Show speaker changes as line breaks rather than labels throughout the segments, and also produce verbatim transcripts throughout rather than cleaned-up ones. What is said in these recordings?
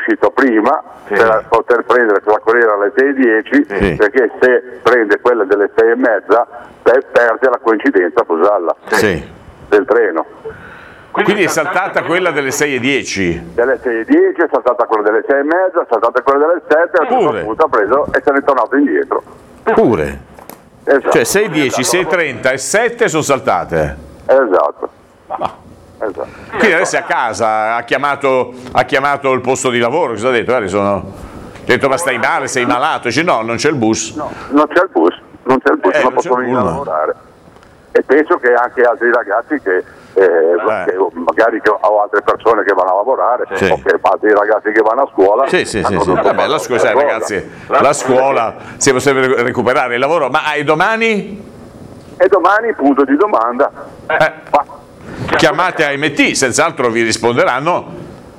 uscito prima
sì.
per poter prendere la corriera alle sei e dieci,
sì.
perché se prende quella delle sei e mezza per, perde la coincidenza a Busalla
sì.
del treno.
Quindi è saltata quella delle sei e dieci?
Delle sei e dieci, è saltata quella delle sei e mezza, è saltata quella delle sette, a un certo punto ha preso e se n'è tornato indietro.
Pure?
Esatto.
Cioè sei e dieci, sei e trenta e sette sono saltate?
Esatto.
No.
Esatto.
Quindi adesso è a casa, ha chiamato, ha chiamato il posto di lavoro, cosa ha detto? Guarda, sono... Ha detto ma stai male, sei malato? Dice no, non c'è il bus.
No, non c'è il bus, non c'è il bus,
Eh,
non
non
possono
c'è il
venire a
pullman.
lavorare. E penso che anche altri ragazzi che, eh, che magari che, o altre persone che vanno a lavorare,
Sì.
o che altri ragazzi che vanno a scuola.
Sì, sì, sì,
hanno
sì.
dovuto
Vabbè,
fare
la scuola,
questa
sai,
cosa.
ragazzi, la scuola si può sempre recuperare il lavoro, ma e domani?
E domani, punto di domanda.
Eh,
Ma-
chiamate a M T, senz'altro vi risponderanno.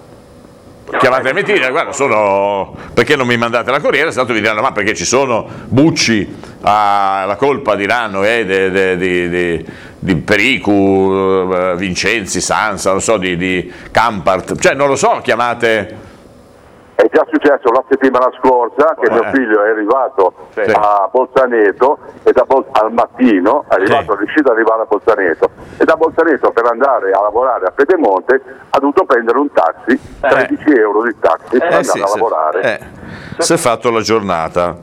Chiamate a M T, guarda, sono perché non mi mandate la corriera, senz'altro vi diranno ma perché ci sono Bucci, ah, la colpa diranno eh, de, de, de, de, di Pericu, eh, Vincenzi, Sansa, non so, di, di Campart, cioè non lo so, chiamate.
È già successo la settimana scorsa che
Eh.
mio figlio è arrivato
Sì.
a Bolzaneto e da Bol- al mattino è arrivato,
Sì.
è riuscito ad arrivare a Bolzaneto e da Bolzaneto per andare a lavorare a Pedemonte ha dovuto prendere un taxi, tredici euro di taxi per
Eh
andare
sì,
a
se,
lavorare.
eh, si è fatto la giornata,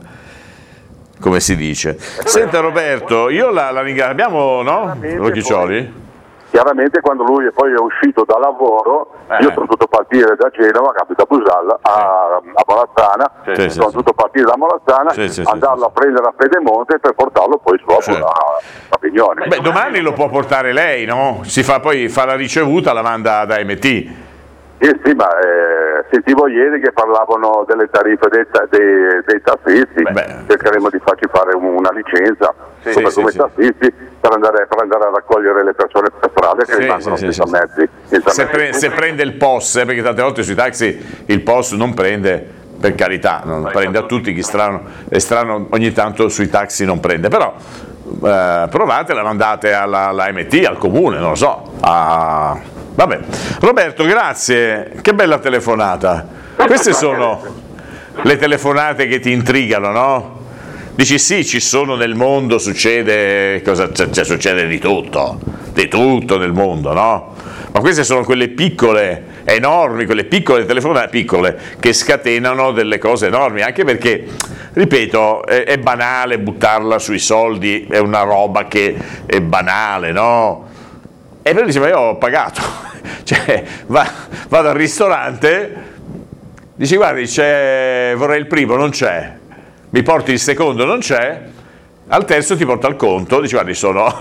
come si dice. Senta Roberto, io la, la ringrazio, abbiamo no? Rocchiccioli?
Chiaramente quando lui poi è uscito da lavoro,
Eh.
io sono dovuto partire da Genova, capita a Busalla, a, a Molazzana,
Sì, sì,
sono
sì.
dovuto partire da Molazzana,
Sì, sì, sì,
andarlo
sì.
a prendere a Pedemonte per portarlo poi su a,
Certo.
a, a Pignoni.
Beh, domani lo può portare lei, no? Si fa poi fa la ricevuta, la manda da M T.
Sì, sì, ma eh, sentivo ieri che parlavano delle tariffe dei, ta- dei, dei tassisti,
Beh.
cercheremo di farci fare una licenza
Sì,
come,
sì,
come
sì,
tassisti per andare, per andare a raccogliere le persone per strada che
Sì,
rimangono
sì, sì,
senza
sì.
mezzi. senza
Se,
mezzi.
pre- se prende il P O S, eh, perché tante volte sui taxi il P O S non prende, per carità, non prende a tutti, chi strano, è strano ogni tanto sui taxi non prende, però eh, provate, la mandate alla, alla M T, al comune, non lo so. A... Vabbè, Roberto, grazie, che bella telefonata. Queste sono le telefonate che ti intrigano, no? Dici sì, ci sono nel mondo, succede, cosa, cioè, cioè, succede di tutto, di tutto nel mondo, no? Ma queste sono quelle piccole, enormi, quelle piccole telefonate, piccole, che scatenano delle cose enormi, anche perché, ripeto, è, è banale buttarla sui soldi, è una roba che è banale, no? E poi dice, ma io ho pagato, cioè va, vado al ristorante, dici guardi, c'è, vorrei il primo, non c'è, mi porti il secondo, non c'è, al terzo ti porta il conto, dici guardi sono,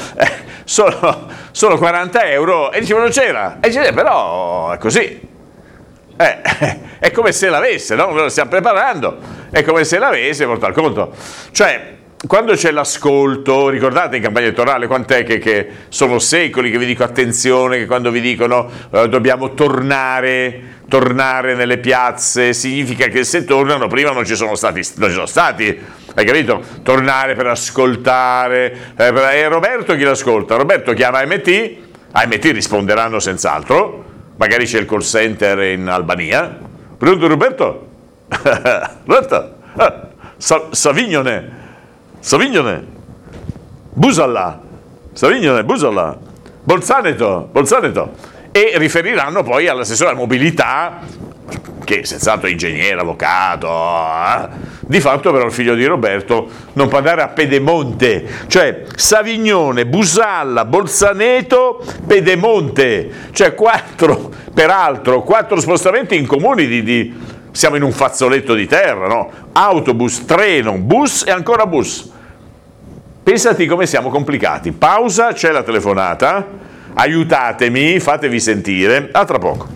sono, sono quaranta euro, e dice ma non c'era, e dice però è così, eh, è come se l'avesse, no? Noi lo stiamo preparando, è come se l'avesse, porta il conto, cioè quando c'è l'ascolto, ricordate in campagna elettorale quant'è che, che sono secoli che vi dico attenzione, che quando vi dicono eh, dobbiamo tornare, tornare nelle piazze, significa che se tornano prima non ci sono stati, non ci sono stati, hai capito? Tornare per ascoltare, eh, per, e Roberto chi l'ascolta? Roberto chiama M T, a M T risponderanno senz'altro, magari c'è il call center in Albania, pronto Roberto? Roberto? Ah, Sa- Savignone? Savignone, Busalla, Savignone, Busalla, Bolzaneto, Bolzaneto, e riferiranno poi all'assessore alla mobilità, che senz'altro è ingegnere, avvocato, eh? Di fatto però il figlio di Roberto non può andare a Pedemonte, cioè Savignone, Busalla, Bolzaneto, Pedemonte, cioè quattro, peraltro, quattro spostamenti in comuni di... di siamo in un fazzoletto di terra, no? Autobus, treno, bus e ancora bus. Pensati come siamo complicati. Pausa, c'è la telefonata. Aiutatemi, fatevi sentire. A tra poco.